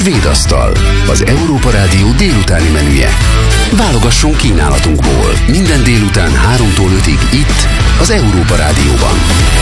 Svédasztal, az Európa Rádió délutáni menüje. Válogassunk kínálatunkból. Minden délután 3-tól 5-ig itt, az Európa Rádióban.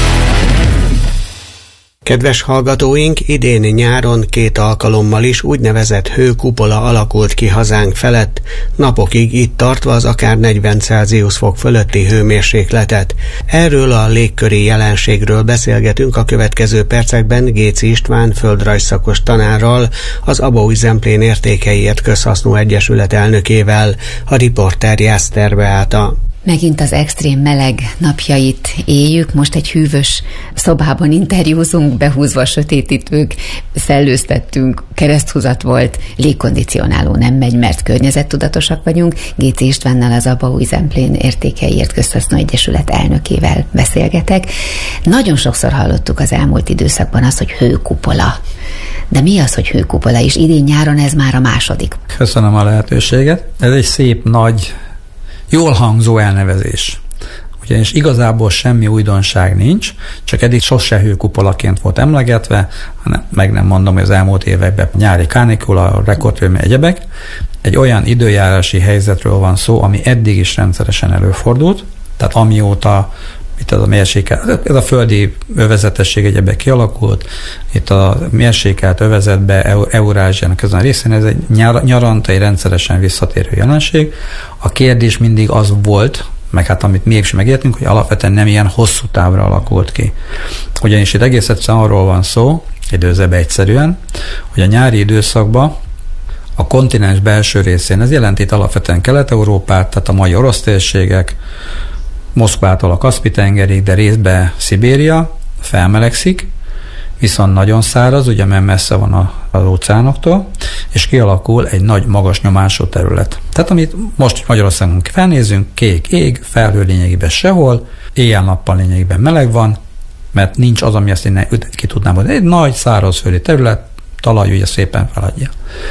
Kedves hallgatóink, idén nyáron 2 alkalommal is úgynevezett hőkupola alakult ki hazánk felett, napokig itt tartva az akár 40 Celsius fok fölötti hőmérsékletet. Erről a légköri jelenségről beszélgetünk a következő percekben Géczy István földrajzszakos tanárral, az Abaúj-Zemplén Értékeiért Közhasznú Egyesület elnökével, a riporter Jászter Beáta. Megint az extrém meleg napjait éljük, most egy hűvös szobában interjúzunk, behúzva a sötétítők, szellőztettünk, kereszthúzat volt, légkondicionáló nem megy, mert környezettudatosak vagyunk. Géczy Istvánnal, az Abaúj-Zemplén Értékeiért Közhasznú Egyesület elnökével beszélgetek. Nagyon sokszor hallottuk az elmúlt időszakban azt, hogy hőkupola. De mi az, hogy hőkupola, és idén nyáron ez már a második? Köszönöm a lehetőséget. Ez egy szép, nagy, jól hangzó elnevezés. Ugyanis igazából semmi újdonság nincs, csak eddig sose hőkupolaként volt emlegetve, hanem meg nem mondom, hogy az elmúlt években nyári kánikula, rekordhőmérséklet, egyebek. Egy olyan időjárási helyzetről van szó, ami eddig is rendszeresen előfordult, tehát amióta itt ez a mérsékelt, ez a földi övezetesség egyebek kialakult, itt a mérsékelt övezetbe, Eurázsiának ezen a részén, ez egy nyaranta, egy rendszeresen visszatérő jelenség. A kérdés mindig az volt, meg hát amit mi is megértünk, hogy alapvetően nem ilyen hosszú távra alakult ki. Ugyanis itt egész egyszerűen arról van szó, időzőbb egyszerűen, hogy a nyári időszakban a kontinens belső részén, ez jelenti itt alapvetően Kelet-Európát, tehát a mai orosz térségek, Moszkvától a Kaszpi-tengerig, de részben Szibéria felmelegszik, viszont nagyon száraz, ugye mert messze van az óceánoktól, és kialakul egy nagy magas nyomású terület. Tehát amit most Magyarországon felnézünk, kék ég, felhő lényegében sehol, éjjel-nappal lényegében meleg van, mert nincs az, ami ezt innen ki tudnám mondani. Egy nagy szárazföldi terület, talaj ugye szépen feladja.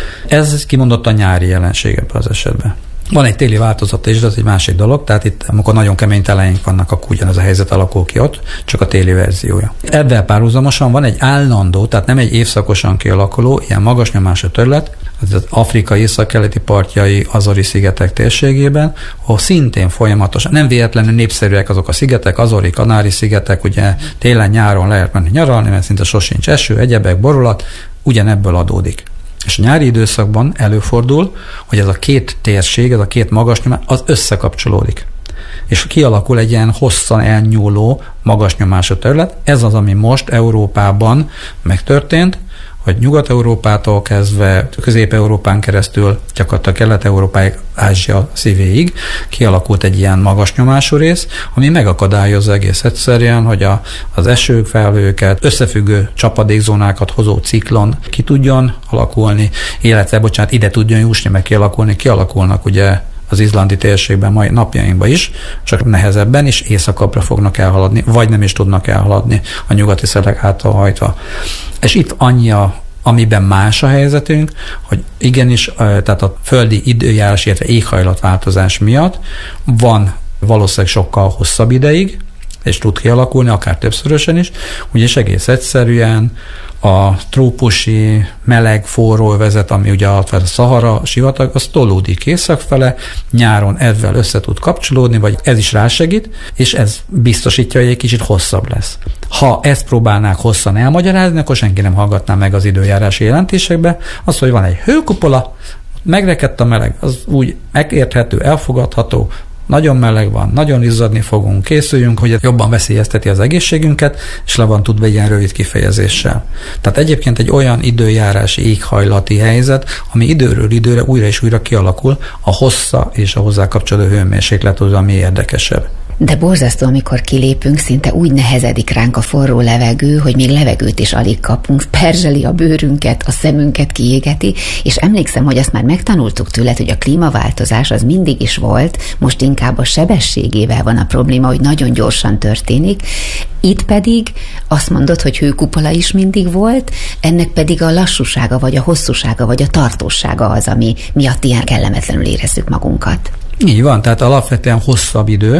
Ez kimondottan nyári jelenség ebben az esetben. Van egy téli változata is, de ez egy másik dolog, tehát itt, amikor nagyon kemény teleink vannak, akkor ugyanez a helyzet alakul ki ott, csak a téli verziója. Ebben párhuzamosan van egy állandó, tehát nem egy évszakosan kialakuló, ilyen magas nyomású terület, az Afrika északkeleti partjai, Azori-szigetek térségében, ahol szintén folyamatosan, nem véletlenül népszerűek azok a szigetek, Azori, Kanári-szigetek, ugye télen-nyáron lehet menni nyaralni, mert szinte sosincs eső, egyebek, borulat, ugyanebből adódik. És a nyári időszakban előfordul, hogy ez a két térség, ez a két magas nyomás, az összekapcsolódik. És kialakul egy ilyen hosszan elnyúló, magas nyomású terület. Ez az, ami most Európában megtörtént, hogy Nyugat-Európától kezdve Közép-Európán keresztül, gyakorlatilag Kelet-Európáig, Ázsia szívéig kialakult egy ilyen magas nyomású rész, ami megakadályozza egész egyszerűen, hogy az esők, felhőket, összefüggő csapadékzónákat hozó ciklon ki tudjon alakulni, illetve, ide tudjon jusni, meg kialakulnak ugye az izlandi térségben mai napjainkban is, csak nehezebben és északabbra fognak elhaladni, vagy nem is tudnak elhaladni a nyugati szelek által hajtva. És itt annyi amiben más a helyzetünk, hogy igenis, tehát a földi időjárás, illetve éghajlatváltozás miatt van valószínűleg sokkal hosszabb ideig, és tud kialakulni, akár többszörösen is, úgyis egész egyszerűen a trópusi, meleg, forró övezet, ami ugye a Szahara sivatag, az tolódik északfele, nyáron ezzel össze tud kapcsolódni, vagy ez is rásegít, és ez biztosítja, hogy egy kicsit hosszabb lesz. Ha ezt próbálnák hosszan elmagyarázni, akkor senki nem hallgatná meg az időjárási jelentésekbe. Az, hogy van egy hőkupola, megrekedt a meleg, az úgy megérthető, elfogadható, nagyon meleg van, nagyon izzadni fogunk, készüljünk, hogy ez jobban veszélyezteti az egészségünket, és le van tudva egy ilyen rövid kifejezéssel. Tehát egyébként egy olyan időjárási éghajlati helyzet, ami időről időre újra és újra kialakul, a hossza és a hozzá kapcsolódó hőmérséklet az, ami érdekesebb. De borzasztó, amikor kilépünk, szinte úgy nehezedik ránk a forró levegő, hogy még levegőt is alig kapunk, perzseli a bőrünket, a szemünket kiégeti, és emlékszem, hogy azt már megtanultuk tőled, hogy a klímaváltozás az mindig is volt, most inkább a sebességével van a probléma, hogy nagyon gyorsan történik. Itt pedig azt mondod, hogy hőkupola is mindig volt, ennek pedig a lassúsága, vagy a hosszúsága, vagy a tartósága az, ami miatt ilyen kellemetlenül érezzük magunkat. Így van, tehát alapvetően hosszabb idő,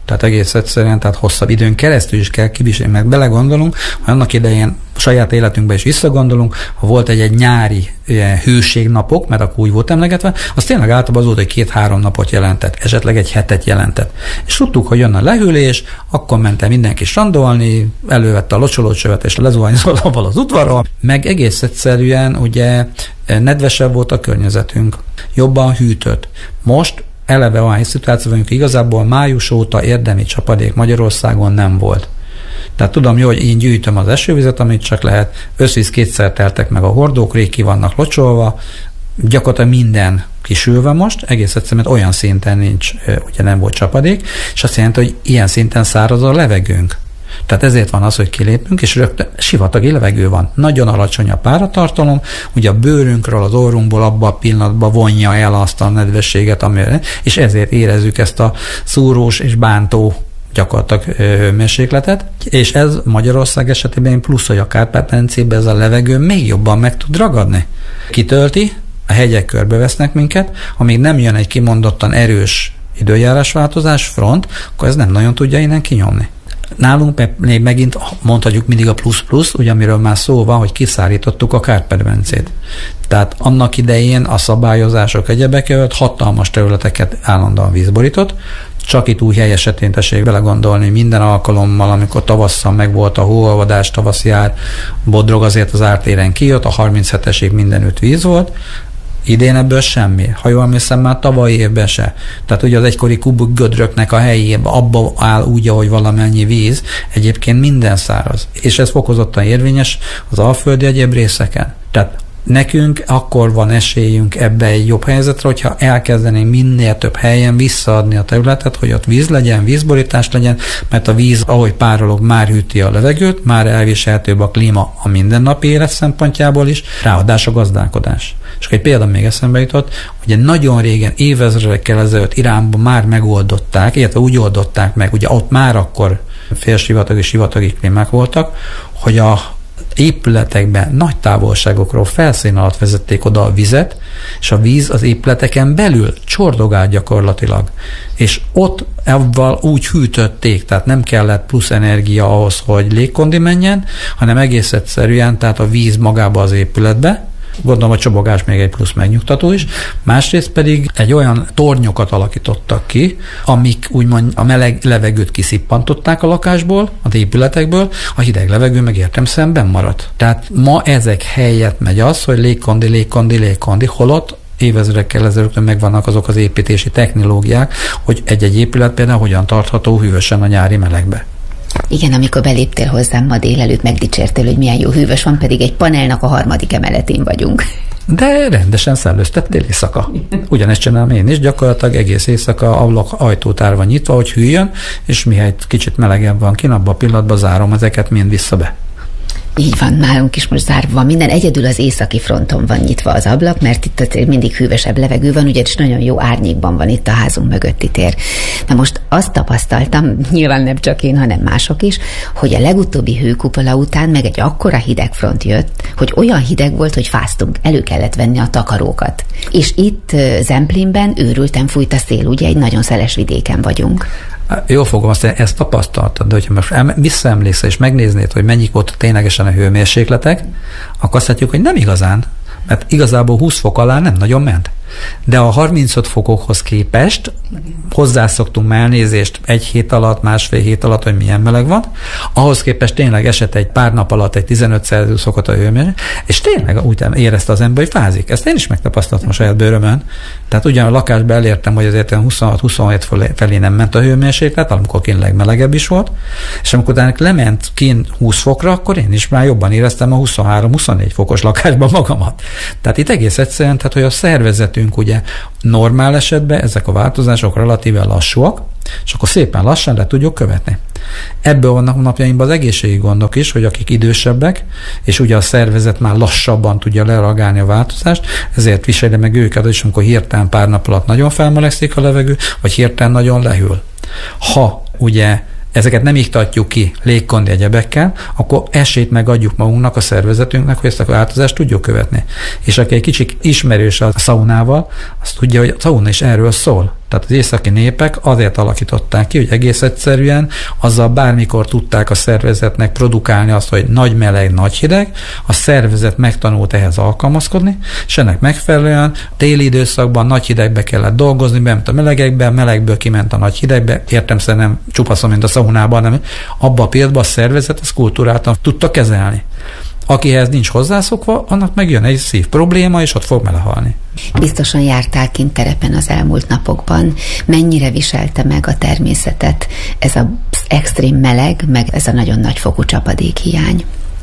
Tehát egész egyszerűen, tehát hosszabb időn keresztül is kell kibísérni, mert belegondolunk, hogy annak idején saját életünkben is visszagondolunk, ha volt egy nyári hőségnapok, mert akkor úgy volt emlegetve, az tényleg általában az volt, hogy 2-3 napot jelentett, esetleg egy hetet jelentett. És tudtuk, hogy jön a lehűlés, akkor ment el mindenki strandolni, elővette a locsolócsövet és lezuhanyozott abban az udvarról, meg egész egyszerűen ugye nedvesebb volt a környezetünk, jobban hűtött. Most eleve olyan szituáció vagyunk, igazából május óta érdemi csapadék Magyarországon nem volt. Tehát tudom jó, hogy én gyűjtöm az esővizet, amit csak lehet, összvíz 2-szer teltek meg a hordók, rég ki vannak locsolva, gyakorlatilag minden kisülve most, egész egyszerűen olyan szinten nincs, ugye nem volt csapadék, és azt jelenti, hogy ilyen szinten száraz a levegőnk. Tehát ezért van az, hogy kilépünk, és rögtön sivatagi levegő van. Nagyon alacsony a páratartalom, ugye a bőrünkről, az orrunkból abban a pillanatban vonja el azt a nedvességet, és ezért érezzük ezt a szúrós és bántó gyakorlatilag mérsékletet, és ez Magyarország esetében plusz, hogy a Kárpát-medencében ez a levegő még jobban meg tud ragadni. Kitölti, a hegyek körbevesznek minket, amíg nem jön egy kimondottan erős időjárásváltozás, front, akkor ez nem nagyon tudja innen kinyomni. Nálunk még megint mondhatjuk mindig a plusz-plusz, ugye amiről már szó van, hogy kiszárítottuk a Kárpát-medencét. Tehát annak idején a szabályozások egyebek előtt hatalmas területeket állandóan vízborított, csak itt Újhely esetén tessék belegondolni, minden alkalommal, amikor tavasszal megvolt a hóolvadás, tavasz jár, Bodrog azért az ártéren kijött, a 37-esig mindenütt víz volt, idén ebből semmi. Ha jól emlékszem, már tavalyi évben se. Tehát ugye az egykori kubik gödröknek a helyében abba áll úgy, ahogy valamennyi víz, egyébként minden száraz. És ez fokozottan érvényes az alföldi egyéb részeken. Tehát nekünk akkor van esélyünk ebbe egy jobb helyzetre, hogyha elkezdenénk minél több helyen visszaadni a területet, hogy ott víz legyen, vízborítás legyen, mert a víz, ahogy párolog, már hűti a levegőt, már elviselhetőbb a klíma a mindennapi élet szempontjából is, ráadás a gazdálkodás. És egy példa még eszembe jutott, ugye nagyon régen, évezredekkel ezelőtt Iránban már megoldották, illetve úgy oldották meg, ugye ott már akkor félsivatagi, sivatagi klímák voltak, hogy a épületekben nagy távolságokról felszín alatt vezették oda a vizet, és a víz az épületeken belül csordogált gyakorlatilag. És ott ebben úgy hűtötték, tehát nem kellett plusz energia ahhoz, hogy légkondi menjen, hanem egész egyszerűen, tehát a víz magába az épületbe, gondolom a csobogás még egy plusz megnyugtató is, másrészt pedig egy olyan tornyokat alakítottak ki, amik úgymond a meleg levegőt kiszippantották a lakásból, az épületekből, a hideg levegő meg értelemszerűen benn maradt. Tehát ma ezek helyett megy az, hogy légkondi, holott évezredekkel ezelőtt megvannak azok az építési technológiák, hogy egy-egy épület például hogyan tartható hűvösen a nyári melegbe. Igen, amikor beléptél hozzám ma délelőtt, megdicsértél, hogy milyen jó hűvös van, pedig egy panelnak a 3. emeletén vagyunk. De rendesen szellőztettél éjszaka. Ugyanezt csinálom én is, gyakorlatilag egész éjszaka ablak ajtótár van nyitva, hogy hűljön, és mihelyt kicsit melegebb van kint, abban a pillanatban zárom ezeket mind vissza be. Így van, nálunk is most zárva van minden, egyedül az északi fronton van nyitva az ablak, mert itt azért mindig hűvösebb levegő van, ugyanis nagyon jó árnyékban van itt a házunk mögötti tér. Na most azt tapasztaltam, nyilván nem csak én, hanem mások is, hogy a legutóbbi hőkupola után meg egy akkora hidegfront jött, hogy olyan hideg volt, hogy fáztunk, elő kellett venni a takarókat. És itt Zemplénben őrülten fújt a szél, ugye egy nagyon szeles vidéken vagyunk. Jól fogom, azt ezt tapasztaltad, de hogyha most visszaemlékszel és megnéznéd, hogy mennyik volt ténylegesen a hőmérsékletek, akkor azt látjuk, hogy nem igazán, mert igazából 20 fok alá nem nagyon ment. De a 35 fokokhoz képest hozzászoktunk már elnézést egy hét alatt, másfél hét alatt, hogy milyen meleg van, ahhoz képest tényleg esett egy pár nap alatt egy 15 Celsius fokot a hőmérséklet, és tényleg úgy érezte az ember, hogy fázik. Ezt én is megtapasztaltam a saját bőrömön. Tehát ugyan a lakásban elértem, hogy azért 26-27 felé nem ment a hőmérséklet, amikor kint legmelegebb is volt, és amikor utána lement kint 20 fokra, akkor én is már jobban éreztem a 23-24 fokos lakásban magamat. Tehát itt egész egyszerűen, tehát hogy a szervezetünk ugye normál esetben ezek a változások relatíve lassúak, és akkor szépen lassan le tudjuk követni. Ebből vannak napjainkban az egészségi gondok is, hogy akik idősebbek, és ugye a szervezet már lassabban tudja lereagálni a változást, ezért viseli meg őket is, amikor hirtelen pár nap alatt nagyon felmelegszik a levegő, vagy hirtelen nagyon lehűl. Ha ugye ezeket nem iktatjuk ki légkondi egyebekkel, akkor esélyt megadjuk magunknak, a szervezetünknek, hogy ezt a változást tudjuk követni. És aki egy kicsit ismerős a szaunával, azt tudja, hogy a szauna is erről szól. Tehát az északi népek azért alakították ki, hogy egész egyszerűen azzal bármikor tudták a szervezetnek produkálni azt, hogy nagy meleg, nagy hideg, a szervezet megtanult ehhez alkalmazkodni, és ennek megfelelően téli időszakban nagy hidegbe kellett dolgozni, bement a melegekbe, melegből kiment a nagy hidegbe, értelemszerűen nem csupaszom, mint a szaunában, hanem abban a pillanatban a szervezet ezt kultúráltan tudta kezelni. Akihez nincs hozzászokva, annak megjön egy szív probléma, és ott fog belehalni. Biztosan jártál kint terepen az elmúlt napokban. Mennyire viselte meg a természetet ez az extrém meleg, meg ez a nagyon nagy fokú csapadékhiány?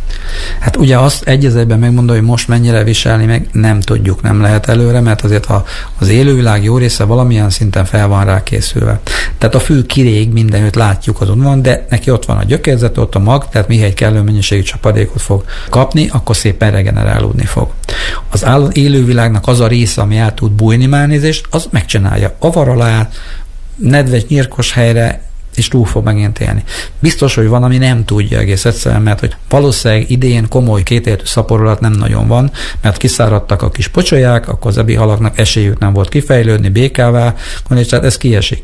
Hát ugye azt egyezőben megmondom, hogy most mennyire viselni, meg nem tudjuk, nem lehet előre, mert azért az élővilág jó része valamilyen szinten fel van rá készülve. Tehát a fű kirég, mindenütt látjuk, azon van, de neki ott van a gyökérzet, ott a mag, tehát mihely kellő mennyiségű csapadékot fog kapni, akkor szépen regenerálódni fog. Az élővilágnak az a része, ami el tud bújni mánézést, az megcsinálja. Avar alá, nedves, nyírkos helyre, és túl fog megint élni. Biztos, hogy van, ami nem tudja egész egyszerűen, mert hogy valószínűleg idén komoly kétéltű szaporulat nem nagyon van, mert kiszáradtak a kis pocsolyák, akkor az ebi halaknak esélyük nem volt kifejlődni, békává, és tehát ez kiesik.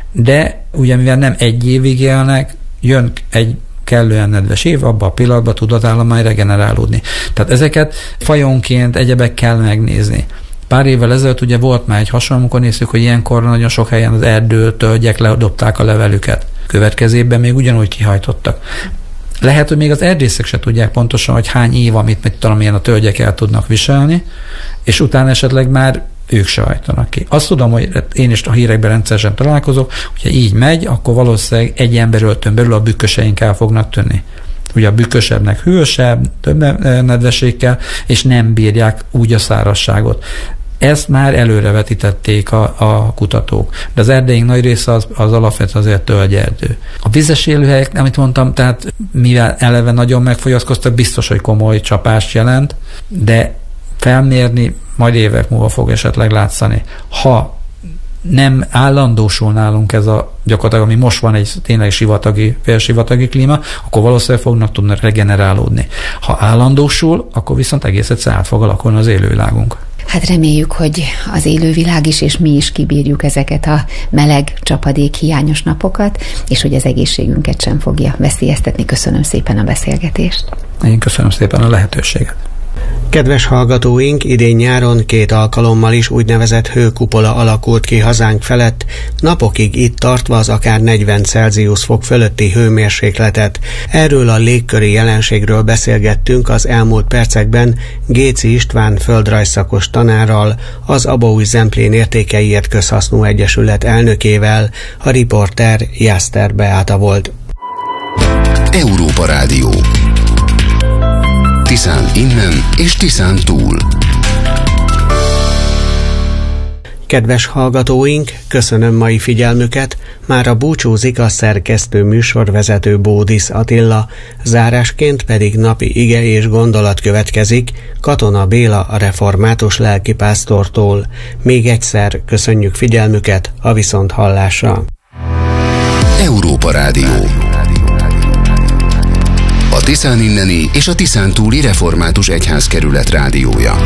De ugye mivel nem egy évig élnek, jön egy kellően nedves év, abban a pillanatban tud az állomány regenerálódni. Tehát ezeket fajonként egyebek kell megnézni. Pár évvel ezelőtt ugye volt már egy hasonló, amikor néztük, hogy ilyenkor nagyon sok helyen az erdőtölgyek ledobták a levelüket. Következében még ugyanúgy kihajtottak. Lehet, hogy még az erdészek se tudják pontosan, hogy hány év, amit a tölgyek el tudnak viselni, és utána esetleg már ők se hajtanak ki. Azt tudom, hogy én is a hírekben rendszeresen találkozok, hogyha így megy, akkor valószínűleg egy emberöltön belül a bükköseink el fognak tűnni. Ugye a bükkösebbnek hűsebb, több nedvesség és nem bírják úgy a szárazságot. Ezt már előrevetítették a kutatók. De az erdélyünk nagy része az alapvetően azért tölgyerdő. A vizes élőhelyek, amit mondtam, tehát mivel eleve nagyon megfogyatkoztak, biztos, hogy komoly csapást jelent, de felmérni majd évek múlva fog esetleg látszani. Ha nem állandósul nálunk ez a gyakorlatilag, ami most van egy tényleg félsivatagi klíma, akkor valószínűleg fognak tudni regenerálódni. Ha állandósul, akkor viszont egész egyszerűen át fog alakulni az élővilágunk. Hát reméljük, hogy az élővilág is, és mi is kibírjuk ezeket a meleg, csapadék hiányos napokat, és hogy az egészségünket sem fogja veszélyeztetni. Köszönöm szépen a beszélgetést. Én köszönöm szépen a lehetőséget. Kedves hallgatóink, idén nyáron 2 alkalommal is úgynevezett hőkupola alakult ki hazánk felett, napokig itt tartva az akár 40 Celsius fok fölötti hőmérsékletet. Erről a légköri jelenségről beszélgettünk az elmúlt percekben Géci István földrajzszakos tanárral, az Abaúj-Zemplén Értékeiért Közhasznú Egyesület elnökével. A riporter Jászter Beáta volt. Európa Rádió. Tiszán innen és Tiszán túl. Kedves hallgatóink, köszönöm mai figyelmüket, mára búcsúzik a szerkesztő műsorvezető Bódisz Attila, zárásként pedig napi ige és gondolat következik Katona Béla a református lelkipásztortól. Még egyszer köszönjük figyelmüket, a viszonthallásra. Európa Rádió. A Tiszán inneni és a Tiszán túli református egyházkerület rádiója.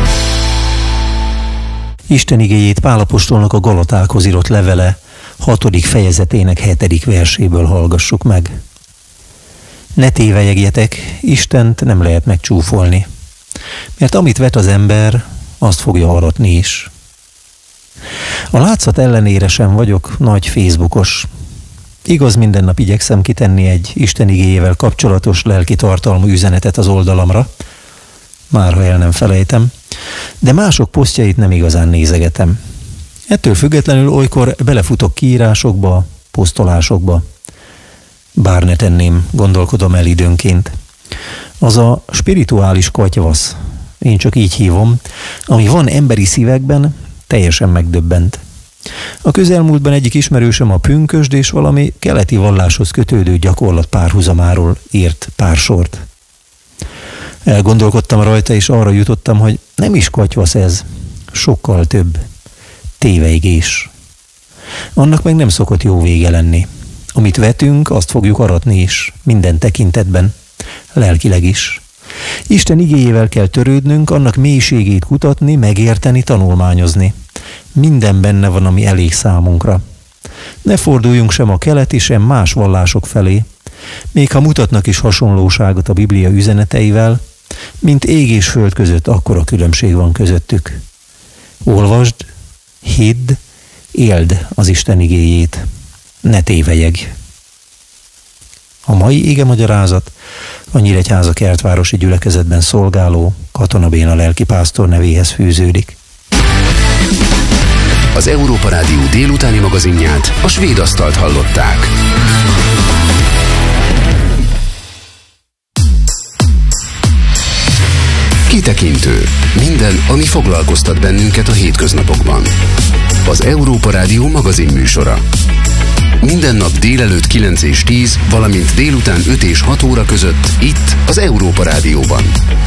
Isten igéjét Pál apostolnak a Galatákhoz írott levele 6. fejezetének 7. verséből hallgassuk meg. Ne tévelyegjetek, Istent nem lehet megcsúfolni, mert amit vet az ember, azt fogja aratni is. A látszat ellenére sem vagyok nagy Facebookos. Igaz, minden nap igyekszem kitenni egy Isten igéjével kapcsolatos lelki tartalmú üzenetet az oldalamra, már ha el nem felejtem, de mások posztjait nem igazán nézegetem. Ettől függetlenül olykor belefutok kiírásokba, posztolásokba. Bár ne tenném, gondolkodom el időnként. Az a spirituális katyvasz, én csak így hívom, ami van emberi szívekben, teljesen megdöbbent. A közelmúltban egyik ismerősöm a pünkösd és valami keleti valláshoz kötődő gyakorlat párhuzamáról írt pár sort. Elgondolkodtam rajta, és arra jutottam, hogy nem is katyvasz ez, sokkal több. Téveigés. Annak meg nem szokott jó vége lenni. Amit vetünk, azt fogjuk aratni is, minden tekintetben, lelkileg is. Isten igéjével kell törődnünk, annak mélységét kutatni, megérteni, tanulmányozni. Minden benne van, ami elég számunkra. Ne forduljunk sem a keleti, sem más vallások felé, még ha mutatnak is hasonlóságot a Biblia üzeneteivel, mint ég és föld között akkora különbség van közöttük. Olvasd, hidd, éld az Isten igéjét, ne tévelyegj. A mai igemagyarázat a Nyíregyháza kertvárosi gyülekezetben szolgáló Katona Béna lelkipásztor nevéhez fűződik. Az Európa Rádió délutáni magazinját, a Svéd Asztalt hallották. Kitekintő. Minden, ami foglalkoztat bennünket a hétköznapokban. Az Európa Rádió magazin műsora. Minden nap délelőtt 9 és 10, valamint délután 5 és 6 óra között itt az Európa Rádióban.